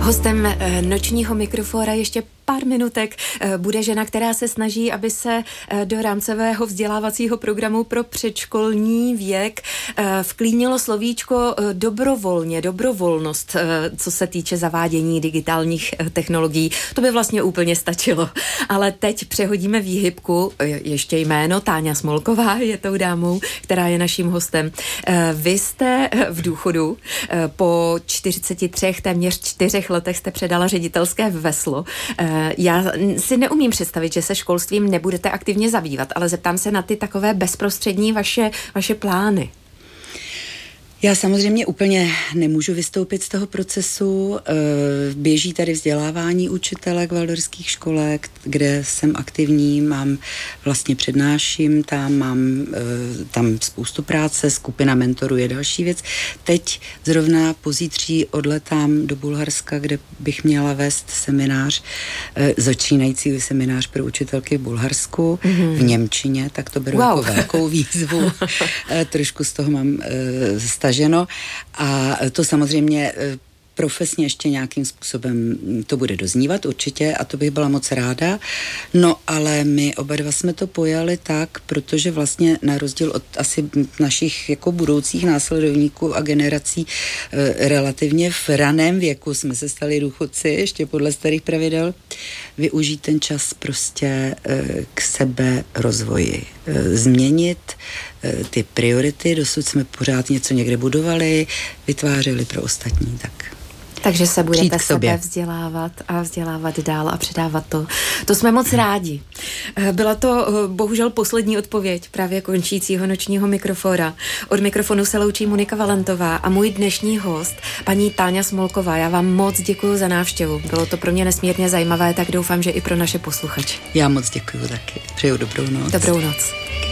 Hostem nočního mikrofóra ještě pár minutek bude žena, která se snaží, aby se do rámcového vzdělávacího programu pro předškolní věk vklínilo slovíčko dobrovolnost, co se týče zavádění digitálních technologií. To by vlastně úplně stačilo. Ale teď přehodíme výhybku, ještě jméno, Táňa Smolková je tou dámou, která je naším hostem. Vy jste v důchodu, po 43, téměř 4 letech jste předala ředitelské veslo. Já si neumím představit, že se školstvím nebudete aktivně zabývat, ale zeptám se na ty takové bezprostřední vaše plány. Já samozřejmě úplně nemůžu vystoupit z toho procesu. Běží tady vzdělávání učitelek waldorských školek, kde jsem aktivní, vlastně přednáším, mám tam spoustu práce, skupina mentorů je další věc. Teď zrovna pozítří odletám do Bulharska, kde bych měla vést seminář, začínající seminář pro učitelky v Bulharsku, v němčině, tak to beru jako velkou výzvu. Trošku z toho mám staženo a to samozřejmě profesně ještě nějakým způsobem to bude doznívat určitě a to bych byla moc ráda. No ale my oba dva jsme to pojali tak, protože vlastně na rozdíl od asi našich jako budoucích následovníků a generací relativně v raném věku jsme se stali důchodci, ještě podle starých pravidel, využít ten čas prostě k sebe rozvoji. Změnit ty priority, dosud jsme pořád něco někde budovali, vytvářeli pro ostatní, Takže se budete sebe vzdělávat a vzdělávat dál a předávat to. To jsme moc rádi. Byla to bohužel poslední odpověď právě končícího nočního mikrofóra. Od mikrofonu se loučí Monika Valentová a můj dnešní host, paní Táňa Smolková. Já vám moc děkuji za návštěvu. Bylo to pro mě nesmírně zajímavé, tak doufám, že i pro naše posluchače. Já moc děkuji taky. Přeju dobrou noc. Dobrou noc.